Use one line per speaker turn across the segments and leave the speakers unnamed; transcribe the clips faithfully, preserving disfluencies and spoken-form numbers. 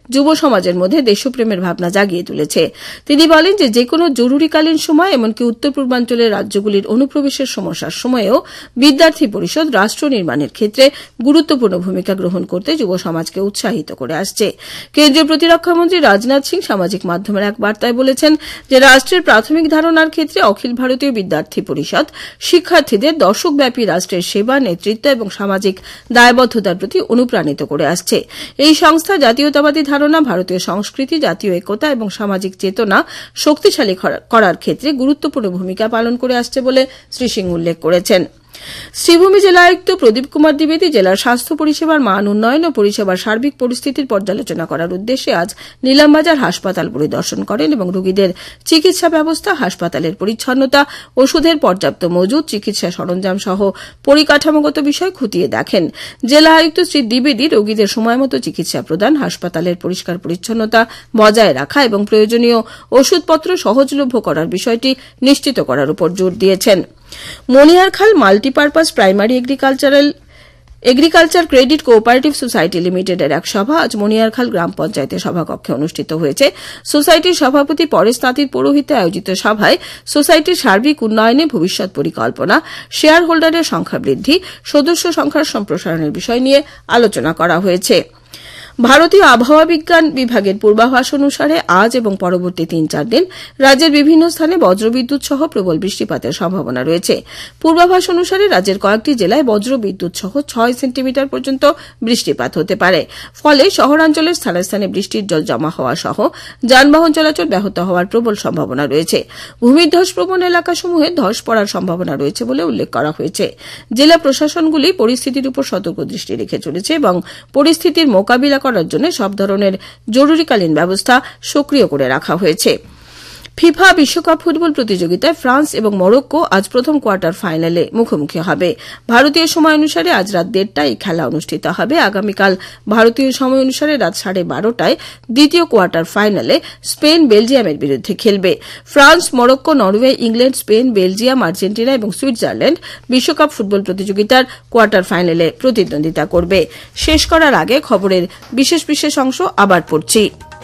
যুব সমাজের মধ্যে দেশপ্রেমের ভাবনা জাগিয়ে তুলেছে। তিনি বলেন যে যেকোনো জরুরিকালীন সময় এমনকি উত্তর পূর্বাঞ্চলের রাজ্যগুলির অনুপ্রবেশের সমস্যার সময়েও বিদ্যার্থী পরিষদ রাষ্ট্র নির্মাণের ক্ষেত্রে গুরুত্বপূর্ণ ভূমিকা গ্রহণ করতে যুব সমাজকে উৎসাহিত করে আসছে। কেন্দ্রীয় প্রতিরক্ষামন্ত্রী রাজনাথ সিং সামাজিক মাধ্যমের এক বার্তায় বলেছেন যে রাষ্ট্রের প্রাথমিক ধারণার ক্ষেত্রে অখিল ভারতীয় বিদ্যার্থী পরিষদ শিক্ষার্থীদের দশকব্যাপী রাষ্ট্রের সেবা, নেতৃত্ব এবং সামাজিক দায়বদ্ধতার প্রতি অনুপ্রাণিত করে আসছে। এই সংস্থা জাতীয়তাবাদী ধারণা, ভারতীয় সংস্কৃতি, জাতীয় একতা এবং সামাজিক চেতনা শক্তিশালী করার ক্ষেত্রে গুরুত্বপূর্ণ ভূমিকা পালন করে আসছে বলে শ্রী সিং উল্লেখ করেছেন। শ্রীভূমি জেলা আয়ুক্ত প্রদীপ কুমার দ্বিবেদী জেলার স্বাস্থ্য পরিষেবার মান উন্নয়ন ও পরিষেবার সার্বিক পরিস্থিতির পর্যালোচনা করার উদ্দেশ্যে আজ নিলামবাজার হাসপাতাল পরিদর্শন করেন এবং রোগীদের চিকিৎসা ব্যবস্থা, হাসপাতালের পরিচ্ছন্নতা, ওষুধের পর্যাপ্ত মজুদ, চিকিৎসা সরঞ্জাম সহ পরিকাঠামোগত বিষয় খতিয়ে দেখেন। জেলা আয়ুক্ত শ্রী দ্বিবেদী রোগীদের সময়মতো চিকিৎসা প্রদান, হাসপাতালের পরিষ্কার পরিচ্ছন্নতা বজায় রাখা এবং প্রয়োজনীয় ওষুধপত্র সহজলভ্য করার বিষয়টি নিশ্চিত করার উপর জোর দিয়েছেন। Maniyarkhal multipurpose primary agricultural agriculture credit cooperative society লিমিটেডের এক সভা আজ মণিয়ারখাল গ্রাম পঞ্চায়েতের সভাকক্ষে অনুষ্ঠিত হয়েছে। সোসাইটির সভাপতি পরেশ তাঁতির পৌরোহিত্যে আয়োজিত সভায় সোসাইটির সার্বিক উন্নয়নে ভবিষ্যৎ পরিকল্পনা, শেয়ার হোল্ডারের সংখ্যা বৃদ্ধি, সদস্য সংখ্যার সম্প্রসারণের বিষয় নিয়ে আলোচনা করা হয়েছে। ভারতীয় আবহাওয়া বিজ্ঞান বিভাগের পূর্বাভাস অনুসারে আজ এবং পরবর্তী তিন চার দিন রাজ্যের বিভিন্ন স্থানে বজ্রবিদ্যুৎ সহ প্রবল বৃষ্টিপাতের সম্ভাবনা রয়েছে। পূর্বাভাস অনুসারে রাজ্যের কয়েকটি জেলায় বজ্রবিদ্যুৎ সহ ছয় সেন্টিমিটার পর্যন্ত বৃষ্টিপাত হতে পারে। ফলে শহরাঞ্চলের স্থানে স্থানে বৃষ্টির জল জমা হওয়া সহ যানবাহন চলাচল ব্যাহত হওয়ার প্রবল সম্ভাবনা রয়েছে। ভূমিধস প্রবণ এলাকাসমূহে ধস পড়ার সম্ভাবনা রয়েছে বলে উল্লেখ করা হয়েছে। জেলা প্রশাসনগুলি পরিস্থিতির উপর সতর্ক দৃষ্টি রেখে চলেছে এবং পরিস্থিতির মোকাবিলা করার জন্য সব ধরনের জরুরিকালীন ব্যবস্থা সক্রিয় করে রাখা হয়েছে। ফিফা বিশ্বকাপ ফুটবল প্রতিযোগিতায় ফ্রান্স এবং মরক্কো আজ প্রথম কোয়ার্টার ফাইনালে মুখোমুখি হবে। ভারতীয় সময় অনুসারে আজ রাত দেড়টায় এই খেলা অনুষ্ঠিত হবে। আগামীকাল ভারতীয় সময় অনুসারে রাত সাড়ে বারোটায় দ্বিতীয় কোয়ার্টার ফাইনালে স্পেন বেলজিয়ামের বিরুদ্ধে খেলবে। France, Morocco, Norway, England, Spain, Belgium, Argentina এবং সুইজারল্যান্ড বিশ্বকাপ ফুটবল প্রতিযোগিতার কোয়ার্টার ফাইনালে প্রতিদ্বন্দ্বিতা করবে। শেষ করার আগে খবরের বিশেষ বিশেষ অংশ আবার পড়ছি।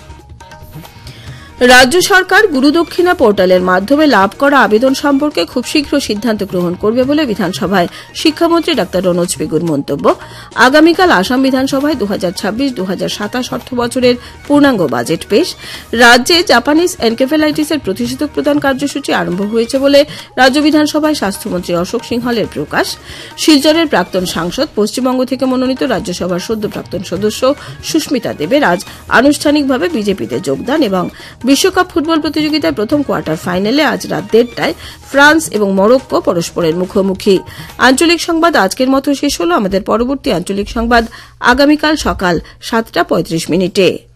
রাজ্য সরকার গুরুদক্ষিণা পোর্টালের মাধ্যমে লাভ করা আবেদন সম্পর্কে খুব শীঘ্র সিদ্ধান্ত গ্রহণ করবে বলে বিধানসভায় শিক্ষামন্ত্রী ডা রনোজ পেগুর মন্তব্য। আগামীকাল আসাম বিধানসভায় দু হাজার ছাব্বিশ দু হাজার সাতাশ অর্থ বছরের পূর্ণাঙ্গ বাজেট পেশ। রাজ্যে জাপানিজ এনকেফেলাইটিসের প্রতিষেধক প্রদান কার্যসূচি আরম্ভ হয়েছে বলে রাজ্য বিধানসভায় স্বাস্থ্যমন্ত্রী অশোক সিংহলের প্রকাশ। শিলচরের প্রাক্তন সাংসদ, পশ্চিমবঙ্গ থেকে মনোনীত রাজ্যসভার সদ্য প্রাক্তন সদস্য সুস্মিতা দেবের আজ আনুষ্ঠানিকভাবে বিজেপিতে যোগদান এবং বিশ্বকাপ ফুটবল প্রতিযোগিতার প্রথম কোয়ার্টার ফাইনালে আজ রাত দেড়টায় ফ্রান্স এবং মরক্কো পরস্পরের মুখোমুখি। আঞ্চলিক সংবাদ আজকের মতো শেষ হল। আমাদের পরবর্তী আঞ্চলিক সংবাদ আগামীকাল সকাল সাতটা পঁয়ত্রিশ মিনিটে।